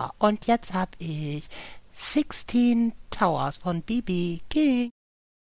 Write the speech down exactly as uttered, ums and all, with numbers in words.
und jetzt hab ich sechzehn Towers von B B King.